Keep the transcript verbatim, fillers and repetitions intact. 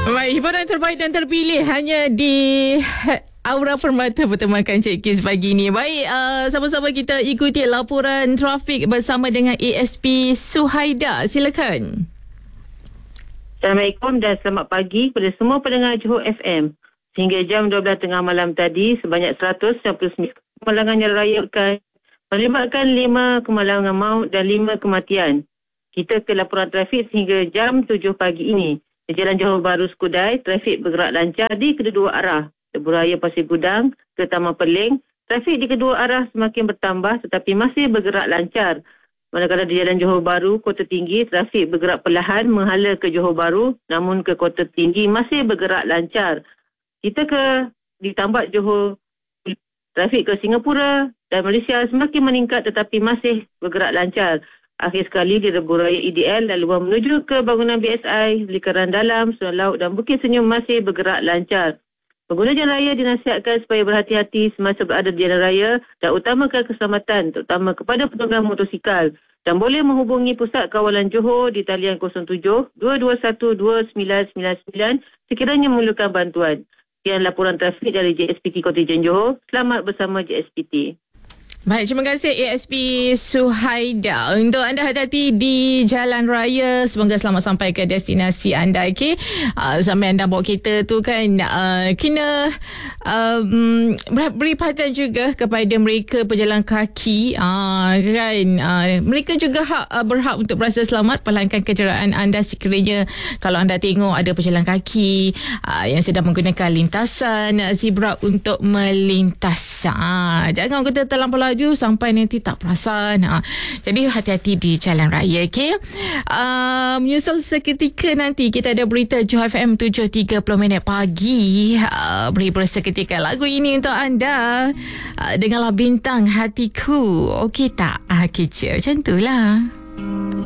Baik, hiburan terbaik dan terpilih hanya di Aura Permata bertemakan Cik Kiz pagi ni. Baik, uh, sama-sama kita ikuti laporan trafik bersama dengan A S P Suhaida. Silakan. Assalamualaikum dan selamat pagi kepada semua pendengar Johor F M. Sehingga jam dua belas tengah malam tadi, sebanyak seratus sembilan puluh sembilan kemalangan yang dirayakan melibatkan lima kemalangan maut dan lima kematian. Kita ke laporan trafik sehingga jam tujuh pagi ini. Di Jalan Johor Bahru Skudai, trafik bergerak lancar di kedua arah. Lebuh Raya Pasir Gudang ke Taman Perling, trafik di kedua arah semakin bertambah tetapi masih bergerak lancar. Manakala di Jalan Johor Bahru, Kota Tinggi, trafik bergerak perlahan menghala ke Johor Bahru, namun ke Kota Tinggi masih bergerak lancar. Kita ke di Tambak Johor, trafik ke Singapura dan Malaysia semakin meningkat tetapi masih bergerak lancar. Akhir sekali di Lebuh Raya E D L dan luar menuju ke bangunan B S I, Likaran Dalam, Sungai Laut dan Bukit Senyum masih bergerak lancar. Pengguna jalan raya dinasihatkan supaya berhati-hati semasa berada di jalan raya dan utamakan keselamatan terutama kepada penunggang motosikal dan boleh menghubungi Pusat Kawalan Johor di talian kosong tujuh dua dua satu dua sembilan sembilan sembilan sekiranya memerlukan bantuan. Sekian laporan trafik dari J S P T Kontijen Johor. Selamat bersama J S P T. Baik, terima kasih A S P Suhaida. Untuk anda hati-hati di jalan raya, semoga selamat sampai ke destinasi anda. Okay? Uh, sampai anda bawa kereta tu kan, uh, kena um, beri perhatian juga kepada mereka pejalan kaki. Uh, kan? Uh, mereka juga hak, uh, berhak untuk berasa selamat. Perlahankan kenderaan anda sekiranya kalau anda tengok ada pejalan kaki uh, yang sedang menggunakan lintasan uh, zebra untuk melintas. Uh, jangan kita terlampau laju sampai nanti tak perasan. Ha. Jadi hati-hati di jalan raya. Okay? Uh, menyusul seketika nanti kita ada berita Johor F M tujuh tiga puluh minit pagi. Uh, beri berseketika lagu ini untuk anda. Uh, dengarlah Bintang Hatiku. Okey tak? Uh, kecil macam tu lah.